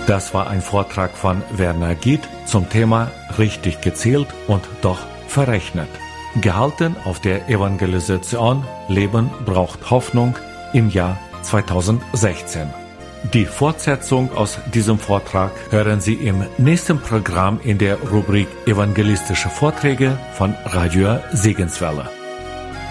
Das war ein Vortrag von Werner Gied zum Thema Richtig gezählt und doch verrechnet. Gehalten auf der Evangelisation Leben braucht Hoffnung im Jahr 2016. Die Fortsetzung aus diesem Vortrag hören Sie im nächsten Programm in der Rubrik Evangelistische Vorträge von Radio Segenswelle.